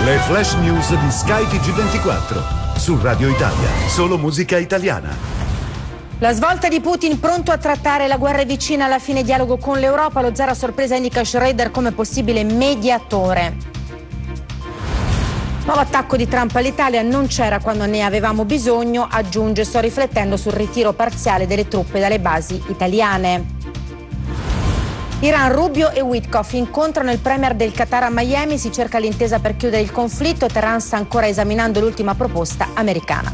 Le flash news di Sky TG24 su Radio Italia, solo musica italiana. La svolta di Putin pronto a trattare la guerra è vicina alla fine dialogo con l'Europa. Lo zar a sorpresa indica Schroeder come possibile mediatore. Nuovo attacco di Trump all'Italia, non c'era quando ne avevamo bisogno, aggiunge, sto riflettendo sul ritiro parziale delle truppe dalle basi italiane. Iran, Rubio e Witkoff incontrano il premier del Qatar a Miami, si cerca l'intesa per chiudere il conflitto, Teheran sta ancora esaminando l'ultima proposta americana.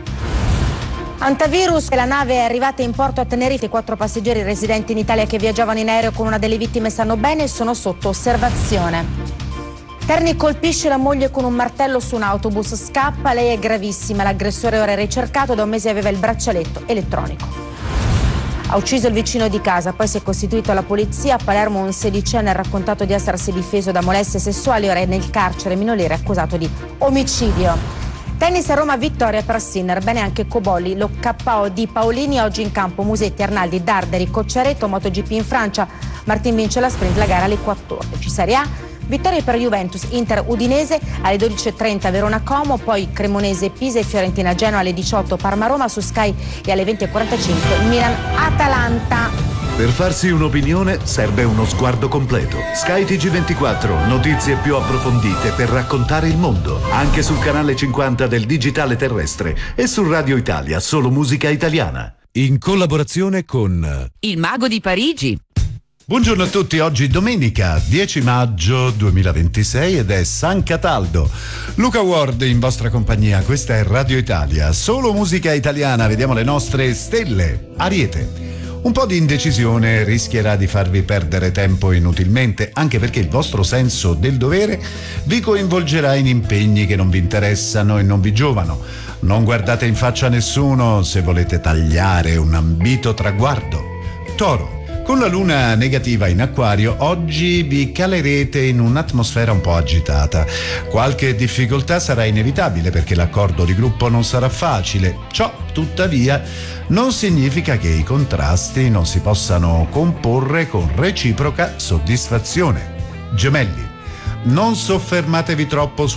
Antivirus, la nave è arrivata in porto a Tenerife, 4 passeggeri residenti in Italia che viaggiavano in aereo con una delle vittime stanno bene e sono sotto osservazione. Terni colpisce la moglie con un martello su un autobus, scappa, lei è gravissima, l'aggressore ora è ricercato, da un mese aveva il braccialetto elettronico. Ha ucciso il vicino di casa, poi si è costituito alla polizia. A Palermo un 16enne ha raccontato di essersi difeso da molestie sessuali, ora è nel carcere minorile accusato di omicidio. Tennis a Roma, vittoria per Sinner, bene anche Cobolli, lo KO di Paolini, oggi in campo Musetti, Arnaldi, Darderi, Cocciaretto, MotoGP in Francia, Martin vince la sprint, la gara alle 14. Serie A, vittoria per Juventus, Inter, Udinese, alle 12.30 Verona Como, poi Cremonese, Pisa e Fiorentina Genoa alle 18, Parma Roma su Sky e alle 20.45 Milan Atalanta. Per farsi un'opinione serve uno sguardo completo. Sky TG24, notizie più approfondite per raccontare il mondo, anche sul canale 50 del digitale terrestre e su Radio Italia, solo musica italiana. In collaborazione con Il Mago di Parigi. Buongiorno a tutti, oggi domenica 10 maggio 2026 ed è San Cataldo. Luca Ward in vostra compagnia, questa è Radio Italia, solo musica italiana, vediamo le nostre stelle. Ariete. Un po' di indecisione rischierà di farvi perdere tempo inutilmente, anche perché il vostro senso del dovere vi coinvolgerà in impegni che non vi interessano e non vi giovano. Non guardate in faccia a nessuno se volete tagliare un ambito traguardo. Toro. Con la luna negativa in Acquario, oggi vi calerete in un'atmosfera un po' agitata. Qualche difficoltà sarà inevitabile perché l'accordo di gruppo non sarà facile. Ciò, tuttavia, non significa che i contrasti non si possano comporre con reciproca soddisfazione. Gemelli. Non soffermatevi troppo su